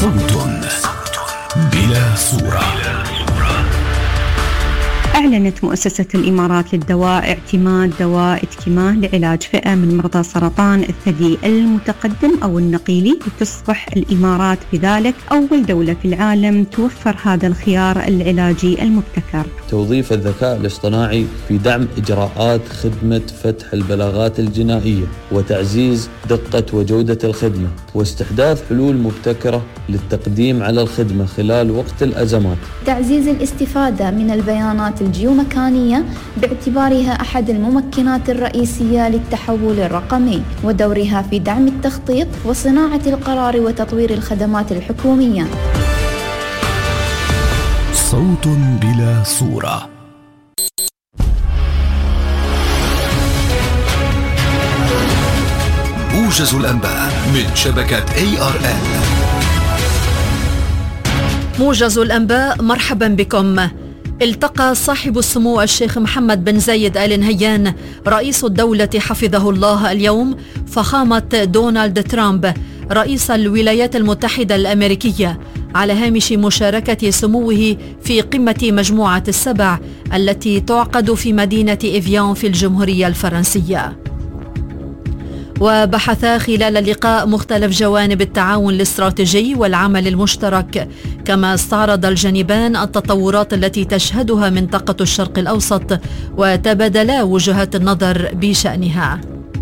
صوت بلا صورة. أعلنت مؤسسة الإمارات للدواء اعتماد دواء إتكيما لعلاج فئة من مرضى سرطان الثدي المتقدم أو النقيلي، لتصبح الإمارات بذلك أول دولة في العالم توفر هذا الخيار العلاجي المبتكر. توظيف الذكاء الاصطناعي في دعم إجراءات خدمة فتح البلاغات الجنائية وتعزيز دقة وجودة الخدمة، واستحداث حلول مبتكرة للتقديم على الخدمة خلال وقت الأزمات. تعزيز الاستفادة من البيانات الجيومكانية باعتبارها أحد الممكنات الرئيسية للتحول الرقمي، ودورها في دعم التخطيط وصناعة القرار وتطوير الخدمات الحكومية. صوت بلا صورة. موجز الأنباء من شبكة ARN. موجز الأنباء، مرحبا بكم. التقى صاحب السمو الشيخ محمد بن زايد آل نهيان رئيس الدولة حفظه الله اليوم فخامة دونالد ترامب رئيس الولايات المتحدة الأمريكية على هامش مشاركة سموه في قمة مجموعة السبع التي تعقد في مدينة إيفيان في الجمهورية الفرنسية. وبحثا خلال اللقاء مختلف جوانب التعاون الاستراتيجي والعمل المشترك، كما استعرض الجانبان التطورات التي تشهدها منطقة الشرق الأوسط وتبادلا وجهات النظر بشأنها.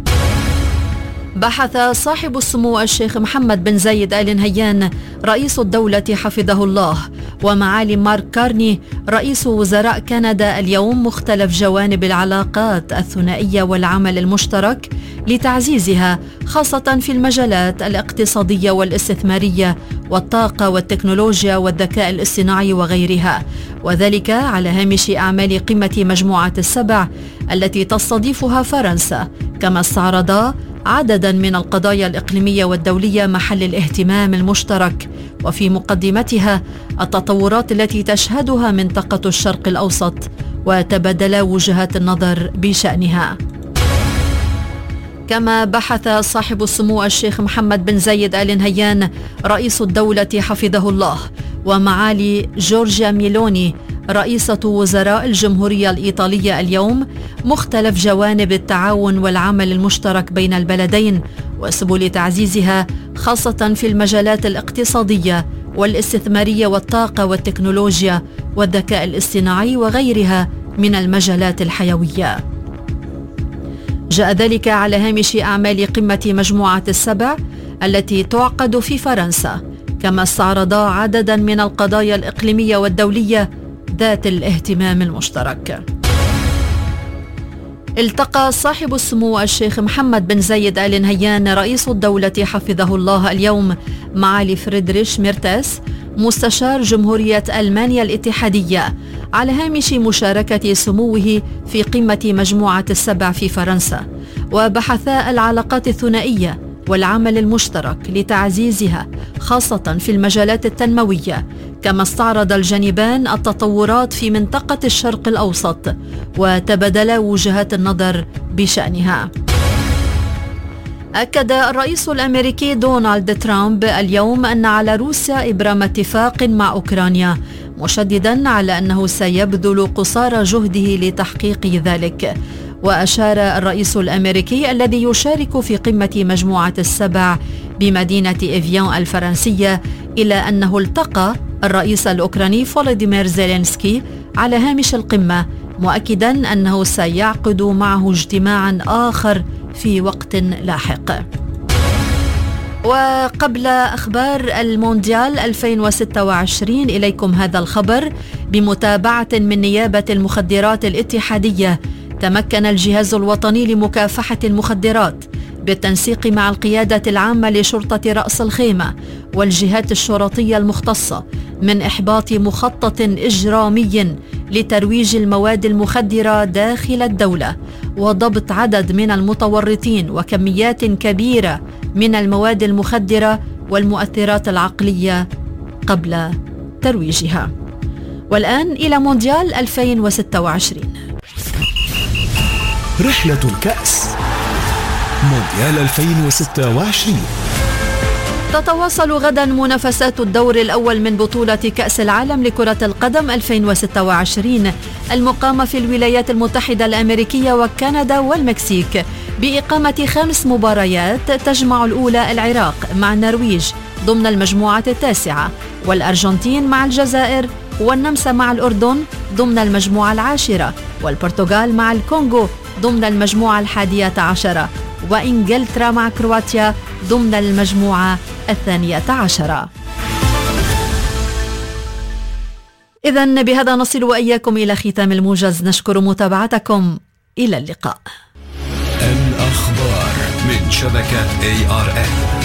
بحث صاحب السمو الشيخ محمد بن زايد آل نهيان رئيس الدولة حفظه الله ومعالي مارك كارني رئيس وزراء كندا اليوم مختلف جوانب العلاقات الثنائية والعمل المشترك لتعزيزها، خاصة في المجالات الاقتصادية والاستثمارية والطاقة والتكنولوجيا والذكاء الاصطناعي وغيرها، وذلك على هامش أعمال قمة مجموعة السبع التي تستضيفها فرنسا، كما استعرضا عددا من القضايا الإقليمية والدولية محل الاهتمام المشترك، وفي مقدمتها التطورات التي تشهدها منطقة الشرق الأوسط وتبادلا وجهات النظر بشأنها. كما بحث صاحب السمو الشيخ محمد بن زايد آل نهيان رئيس الدولة حفظه الله ومعالي جورجيا ميلوني رئيسة وزراء الجمهورية الإيطالية اليوم مختلف جوانب التعاون والعمل المشترك بين البلدين وسبل تعزيزها، خاصة في المجالات الاقتصادية والاستثمارية والطاقة والتكنولوجيا والذكاء الاصطناعي وغيرها من المجالات الحيوية. جاء ذلك على هامش أعمال قمة مجموعة السبع التي تعقد في فرنسا، كما استعرضا عددا من القضايا الإقليمية والدولية ذات الاهتمام المشترك. التقى صاحب السمو الشيخ محمد بن زايد آل نهيان رئيس الدولة حفظه الله اليوم معالي فريدريش ميرتس مستشار جمهورية ألمانيا الاتحادية على هامش مشاركة سموه في قمة مجموعة السبع في فرنسا، وبحثا العلاقات الثنائية والعمل المشترك لتعزيزها، خاصة في المجالات التنموية، كما استعرض الجانبان التطورات في منطقة الشرق الأوسط وتبادلا وجهات النظر بشأنها. أكد الرئيس الأمريكي دونالد ترامب اليوم أن على روسيا إبرام اتفاق مع أوكرانيا، مشددا على أنه سيبذل قصارى جهده لتحقيق ذلك. وأشار الرئيس الأمريكي الذي يشارك في قمة مجموعة السبع بمدينة إيفيان الفرنسية إلى أنه التقى الرئيس الأوكراني فولوديمير زيلينسكي على هامش القمة، مؤكدا أنه سيعقد معه اجتماعا آخر في وقت لاحق. وقبل أخبار المونديال 2026 إليكم هذا الخبر بمتابعة من نيابة المخدرات الاتحادية. تمكن الجهاز الوطني لمكافحة المخدرات بالتنسيق مع القيادة العامة لشرطة رأس الخيمة والجهات الشرطية المختصة من إحباط مخطط إجرامي لترويج المواد المخدرة داخل الدولة، وضبط عدد من المتورطين وكميات كبيرة من المواد المخدرة والمؤثرات العقلية قبل ترويجها. والآن إلى مونديال 2026. رحلة الكأس مونديال 2026. تتواصل غدا منافسات الدور الأول من بطولة كأس العالم لكرة القدم 2026 المقامة في الولايات المتحدة الأمريكية وكندا والمكسيك بإقامة 5 مباريات تجمع الأولى العراق مع النرويج ضمن المجموعة 9 والأرجنتين مع الجزائر والنمسا مع الأردن ضمن المجموعة 10 والبرتغال مع الكونغو ضمن المجموعة 11 وإنجلترا مع كرواتيا ضمن المجموعة 12. إذن بهذا نصل وإياكم إلى ختام الموجز. نشكر متابعتكم. إلى اللقاء. الأخبار من شبكة ARN.